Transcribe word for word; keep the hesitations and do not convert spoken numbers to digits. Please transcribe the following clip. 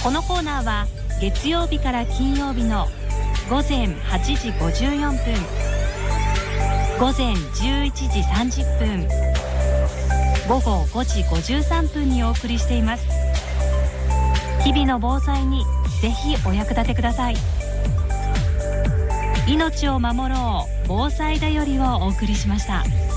このコーナーは月曜日から金曜日のごぜんはちじごじゅうよんぷん、ごぜんじゅういちじさんじゅっぷん、ごごごじごじゅうさんぷんにお送りしています。日々の防災にぜひお役立てください。命を守ろう防災だよりをお送りしました。